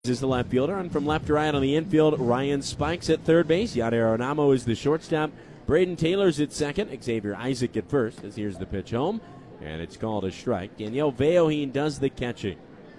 is the left fielder, and from left to right on the infield, Ryan Spikes at third base. Yadier Onamo is the shortstop. Braden Taylor's at second. Xavier Isaac at first, as here's the pitch home, and it's called a strike. Daniel Veohin does the catching.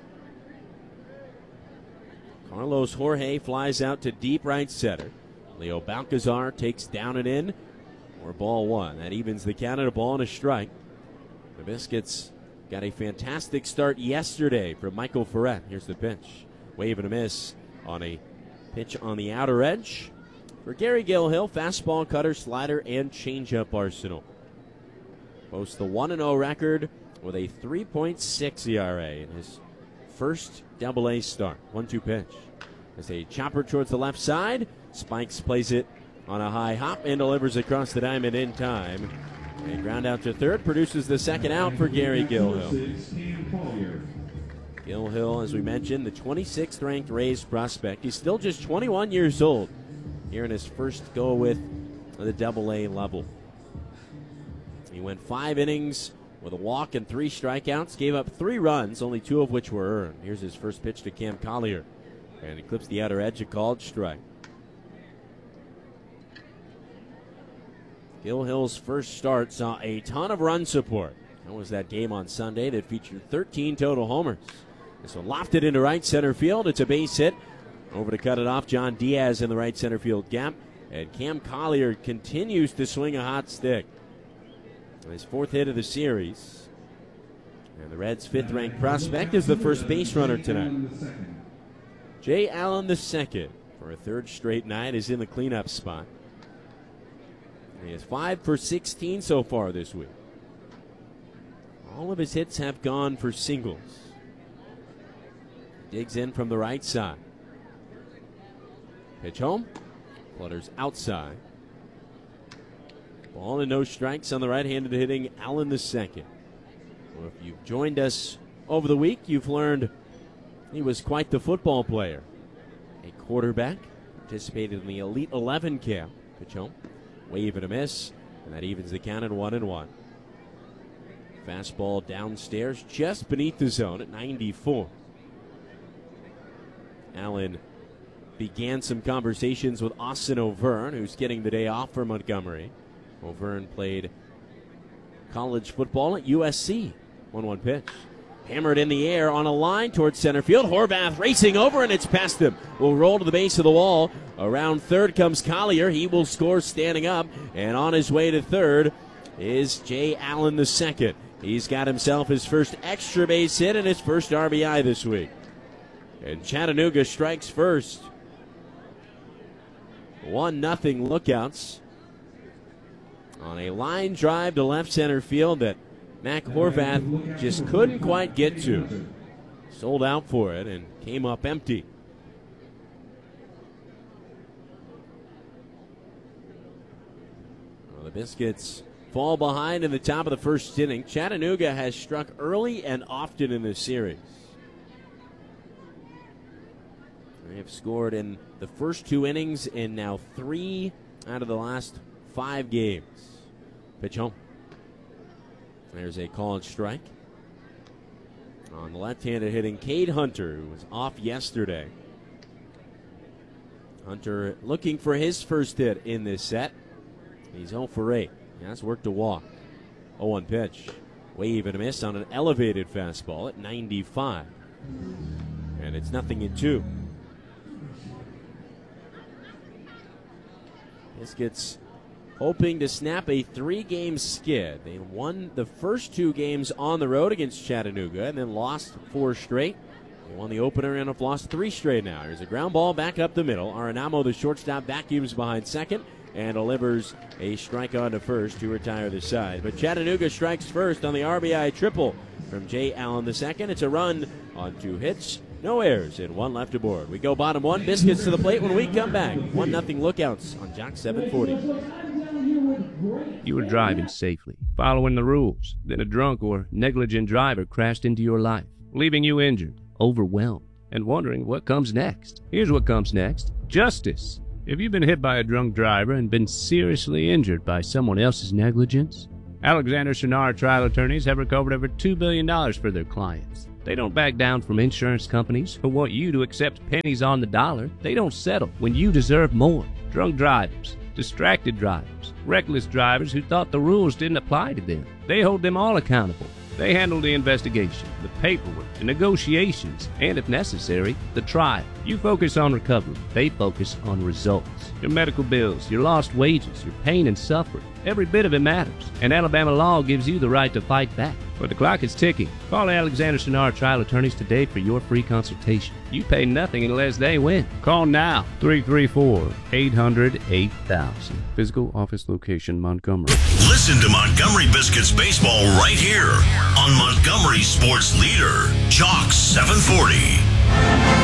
Carlos Jorge flies out to deep right center. Leo Balcazar takes down and in for ball one. That evens the count at a ball and a strike. The Biscuits got a fantastic start yesterday from Michael Ferret. Here's the pitch. Wave and a miss on a pitch on the outer edge. For Gary Gilhill, fastball, cutter, slider, and changeup arsenal. Boasts the 1-0 record with a 3.6 ERA in his first Double-A start. 1-2 pitch. As a chopper towards the left side, Spikes plays it on a high hop and delivers across the diamond in time. A ground out to third produces the second out for Gary Gilhill. Gilhill, as we mentioned, the 26th ranked Rays prospect. He's still just 21 years old here in his first go with the Double-A level. He went 5 innings with a walk and 3 strikeouts, gave up 3 runs, only 2 of which were earned. Here's his first pitch to Cam Collier, and he clips the outer edge, a called strike. Gilhill's first start saw a ton of run support. That was that game on Sunday that featured 13 total homers. This one lofted into right center field. It's a base hit. Over to cut it off, John Diaz in the right center field gap. And Cam Collier continues to swing a hot stick. His 4th hit of the series. And the Reds' 5th-ranked prospect is the first base runner tonight. Jay Allen II, for a 3rd straight night, is in the cleanup spot. He is 5 for 16 so far this week. All of his hits have gone for singles. Digs in from the right side. Pitch home. Flutters outside. Ball and no strikes on the right-handed hitting Allen II. Well, if you've joined us over the week, you've learned he was quite the football player. A quarterback, participated in the Elite 11 camp. Pitch home. Wave and a miss, and that evens the count at 1-1. Fastball downstairs just beneath the zone at 94. Allen began some conversations with Austin O'Verne, who's getting the day off for Montgomery. O'Verne played college football at USC. 1-1 pitch. Hammered in the air on a line towards center field. Horvath racing over, and it's past him. Will roll to the base of the wall. Around third comes Collier. He will score standing up, and on his way to third is Jay Allen II. He's got himself his first extra base hit and his first RBI this week. And Chattanooga strikes first. 1-0 Lookouts on a line drive to left center field that Mac Horvath just couldn't quite get to. Sold out for it and came up empty. Well, the Biscuits fall behind in the top of the first inning. Chattanooga has struck early and often in this series. They have scored in the first 2 innings in now 3 out of the last 5 games. Pitch home. There's a called strike. On the left-handed hitting Cade Hunter, who was off yesterday. Hunter looking for his first hit in this set. He's 0 for 8. He has worked a walk. 0-1 pitch. Wave and a miss on an elevated fastball at 95. And it's 0-2. Biscuits hoping to snap a 3-game skid. They won the first 2 games on the road against Chattanooga and then lost 4 straight. They won the opener and have lost 3 straight now. Here's a ground ball back up the middle. Arenamo, the shortstop, vacuums behind second and delivers a strike on to first to retire the side. But Chattanooga strikes first on the RBI triple from Jay Allen II. It's a run on 2 hits. No errors and 1 left aboard. We go bottom 1. Biscuits to the plate when we come back. 1-0 Lookouts on Jock 740. You were driving safely, following the rules. Then a drunk or negligent driver crashed into your life, leaving you injured, overwhelmed, and wondering what comes next. Here's what comes next. Justice. If you've been hit by a drunk driver and been seriously injured by someone else's negligence, Alexander Shunnarah trial attorneys have recovered over $2 billion for their clients. They don't back down from insurance companies who want you to accept pennies on the dollar. They don't settle when you deserve more. Drunk drivers, distracted drivers, reckless drivers who thought the rules didn't apply to them. They hold them all accountable. They handle the investigation, the paperwork, the negotiations, and if necessary, the trial. You focus on recovery. They focus on results. Your medical bills, your lost wages, your pain and suffering, every bit of it matters. And Alabama law gives you the right to fight back. But the clock is ticking. Call Alexander Sonar Trial Attorneys today for your free consultation. You pay nothing unless they win. Call now. 334-800-8000. Physical office location, Montgomery. Listen to Montgomery Biscuits baseball right here on Montgomery Sports Leader, Chalk 740.